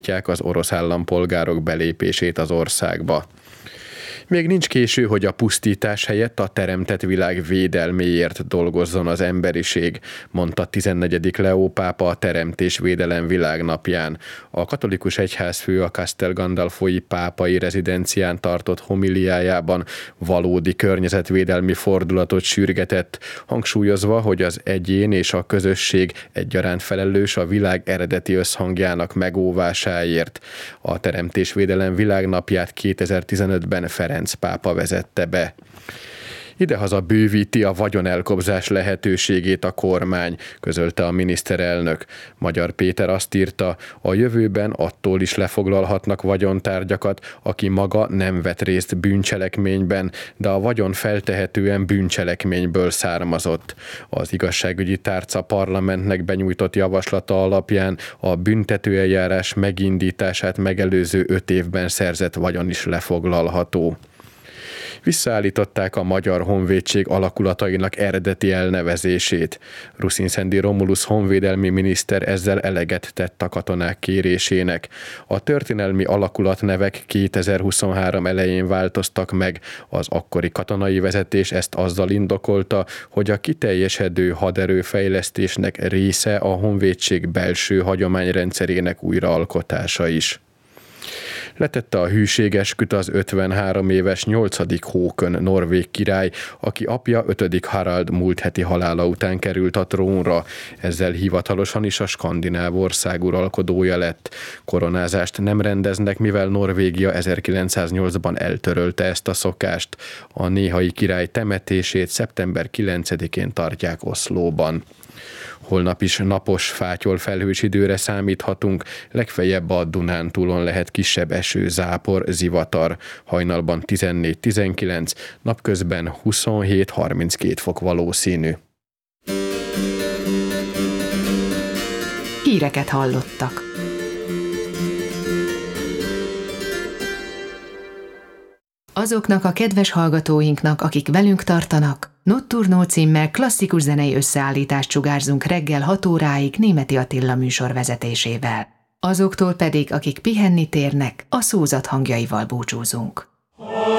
az orosz állampolgárok belépését az országba. Még nincs késő, hogy a pusztítás helyett a teremtett világ védelméért dolgozzon az emberiség, mondta 14. Leó pápa a Teremtésvédelem világnapján. A katolikus egyházfő a Castel Gandolfoi pápai rezidencián tartott homiliájában valódi környezetvédelmi fordulatot sürgetett, hangsúlyozva, hogy az egyén és a közösség egyaránt felelős a világ eredeti összhangjának megóvásáért. A Teremtésvédelem világnapját 2015-ben Ferenc pápa vezette be. Idehaza bővíti a vagyonelkobzás lehetőségét a kormány, közölte a miniszterelnök. Magyar Péter azt írta, a jövőben attól is lefoglalhatnak vagyontárgyakat, aki maga nem vett részt bűncselekményben, de a vagyon feltehetően bűncselekményből származott. Az igazságügyi tárca parlamentnek benyújtott javaslata alapján a büntetőeljárás megindítását megelőző 5 évben szerzett vagyon is lefoglalható. Visszaállították a Magyar Honvédség alakulatainak eredeti elnevezését. Ruszinszendi Romulus honvédelmi miniszter ezzel eleget tett a katonák kérésének. A történelmi alakulatnevek 2023 elején változtak meg. Az akkori katonai vezetés ezt azzal indokolta, hogy a kiteljesedő haderőfejlesztésnek része a honvédség belső hagyományrendszerének újraalkotása is. Letette a hűségesküt az 53 éves 8. Håkon norvég király, aki apja 5. Harald múlt heti halála után került a trónra. Ezzel hivatalosan is a skandináv ország uralkodója lett. Koronázást nem rendeznek, mivel Norvégia 1908-ban eltörölte ezt a szokást. A néhai király temetését szeptember 9-én tartják Oszlóban. Holnap is napos, fátyol felhős időre számíthatunk, legfeljebb a Dunántúlon lehet kisebb eső, zápor, zivatar. Hajnalban 14-19, napközben 27-32 fok valószínű. Híreket hallottak. Azoknak a kedves hallgatóinknak, akik velünk tartanak, Notturno címmel klasszikus zenei összeállítást sugárzunk reggel 6 óráig Németi Attila műsor vezetésével. Azoktól pedig, akik pihenni térnek, a szózat hangjaival búcsúzunk.